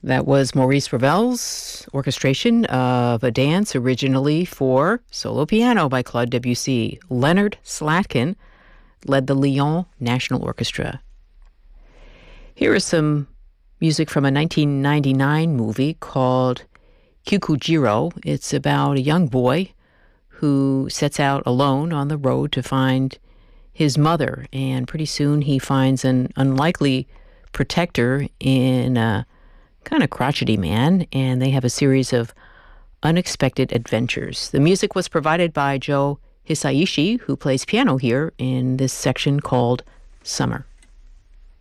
That was Maurice Ravel's orchestration of a dance originally for solo piano by Claude Debussy. Leonard Slatkin led the Lyon National Orchestra. Here is some music from a 1999 movie called Kikujiro. It's about a young boy who sets out alone on the road to find his mother, and pretty soon he finds an unlikely protector in a kind of crotchety man, and they have a series of unexpected adventures. The music was provided by Joe Hisaishi, who plays piano here in this section called Summer.